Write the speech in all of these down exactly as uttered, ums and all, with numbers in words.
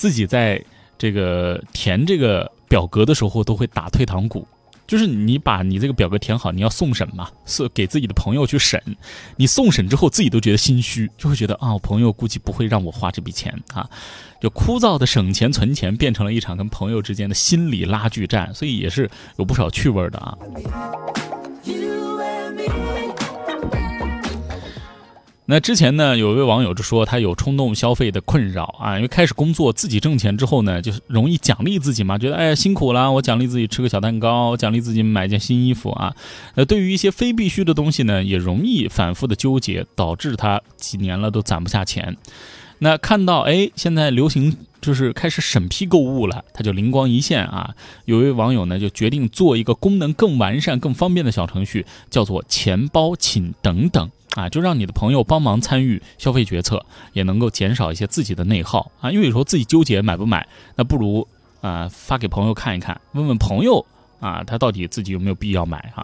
自己在这个填这个表格的时候都会打退堂鼓。就是你把你这个表格填好，你要送审嘛，是给自己的朋友去审。你送审之后，自己都觉得心虚，就会觉得啊，我朋友估计不会让我花这笔钱啊。就枯燥的省钱存钱，变成了一场跟朋友之间的心理拉锯战，所以也是有不少趣味的啊。那之前呢，有一位网友就说他有冲动消费的困扰啊，因为开始工作自己挣钱之后呢，就是容易奖励自己嘛，觉得哎呀辛苦了，我奖励自己吃个小蛋糕，奖励自己买件新衣服啊。呃，对于一些非必须的东西呢，也容易反复的纠结，导致他几年了都攒不下钱。那看到哎，现在流行就是开始审批购物了，他就灵光一现啊，有一位网友呢就决定做一个功能更完善、更方便的小程序，叫做钱包请等等。啊，就让你的朋友帮忙参与消费决策，也能够减少一些自己的内耗啊。因为有时候自己纠结买不买，那不如啊发给朋友看一看，问问朋友啊，他到底自己有没有必要买啊。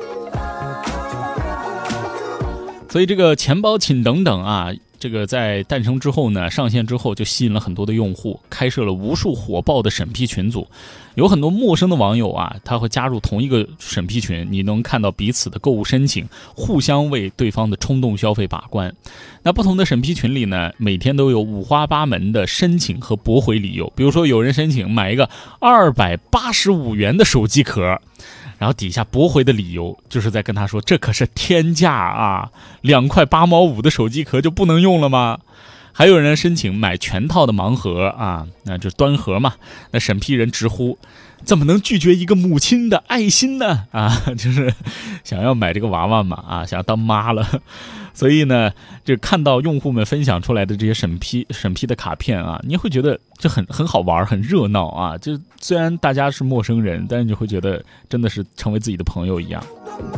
所以这个钱包请等等啊，这个在诞生之后呢，上线之后就吸引了很多的用户，开设了无数火爆的审批群组。有很多陌生的网友啊，他会加入同一个审批群，你能看到彼此的购物申请，互相为对方的冲动消费把关。那不同的审批群里呢，每天都有五花八门的申请和驳回理由。比如说有人申请买一个二百八十五元的手机壳，然后底下驳回的理由就是在跟他说，这可是天价啊，两块八毛五的手机壳就不能用了吗？还有人申请买全套的盲盒啊，那就是端盒嘛。那审批人直呼，怎么能拒绝一个母亲的爱心呢？啊，就是想要买这个娃娃嘛，啊，想要当妈了。所以呢，就看到用户们分享出来的这些审批审批的卡片啊，你会觉得这很很好玩，很热闹啊。就虽然大家是陌生人，但是你会觉得真的是成为自己的朋友一样。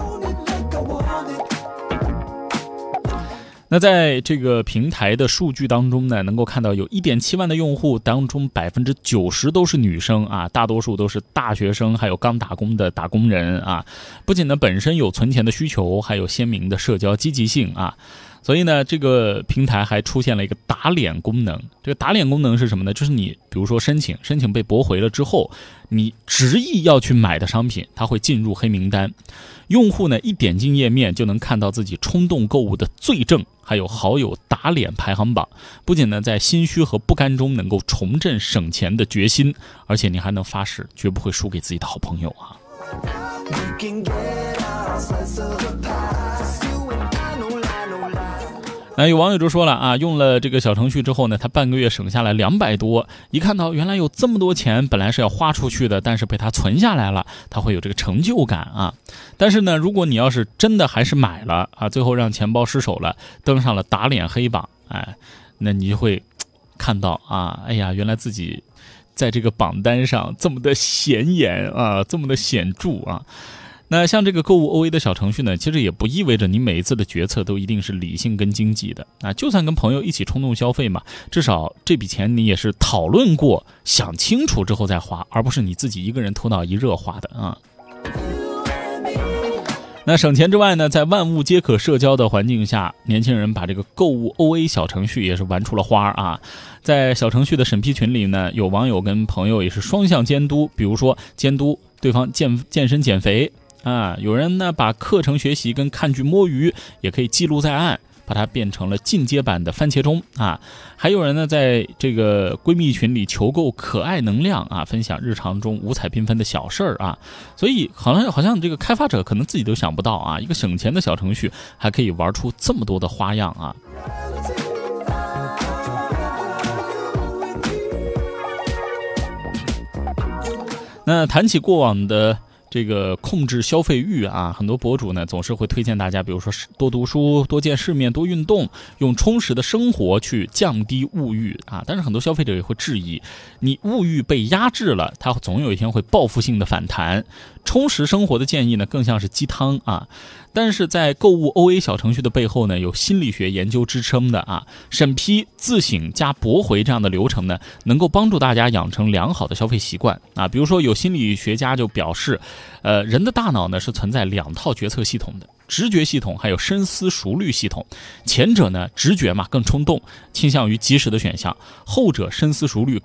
那在这个平台的数据当中呢，能够看到有 一点七万的用户当中 百分之九十 都是女生啊，大多数都是大学生，还有刚打工的打工人啊。不仅呢本身有存钱的需求，还有鲜明的社交积极性啊。所以呢，这个平台还出现了一个打脸功能。这个打脸功能是什么呢？就是你比如说申请申请被驳回了之后，你执意要去买的商品，它会进入黑名单。用户呢一点进页面就能看到自己冲动购物的罪证，还有好友打脸排行榜。不仅呢在心虚和不甘中能够重振省钱的决心，而且你还能发誓绝不会输给自己的好朋友啊。那有网友就说了啊，用了这个小程序之后呢，他半个月省下来两百多，一看到原来有这么多钱本来是要花出去的，但是被他存下来了，他会有这个成就感啊。但是呢，如果你要是真的还是买了啊，最后让钱包失手了，登上了打脸黑榜，哎，那你就会看到啊，哎呀，原来自己在这个榜单上这么的显眼啊，这么的显著啊。那像这个购物 O A 的小程序呢，其实也不意味着你每一次的决策都一定是理性跟经济的啊。就算跟朋友一起冲动消费嘛，至少这笔钱你也是讨论过、想清楚之后再花，而不是你自己一个人头脑一热花的啊。那省钱之外呢，在万物皆可社交的环境下，年轻人把这个购物 O A 小程序也是玩出了花啊。在小程序的审批群里呢，有网友跟朋友也是双向监督，比如说监督对方健健身减肥。啊，有人呢把课程学习跟看剧摸鱼也可以记录在案，把它变成了进阶版的番茄钟啊。还有人呢在这个闺蜜群里求购可爱能量啊，分享日常中五彩缤纷的小事儿啊。所以好像好像这个开发者可能自己都想不到啊，一个省钱的小程序还可以玩出这么多的花样啊。那谈起过往的这个控制消费欲啊，很多博主呢总是会推荐大家，比如说多读书、多见世面、多运动，用充实的生活去降低物欲啊。但是很多消费者也会质疑，你物欲被压制了，它总有一天会报复性的反弹。充实生活的建议呢，更像是鸡汤啊。但是在购物 O A 小程序的背后呢，有心理学研究支撑的啊，审批、自省加驳回这样的流程呢，能够帮助大家养成良好的消费习惯啊。比如说有心理学家就表示，呃，人的大脑呢是存在两套决策系统的，直觉系统还有深思熟虑系统。前者呢直觉嘛更冲动，倾向于及时的选项；后者深思熟虑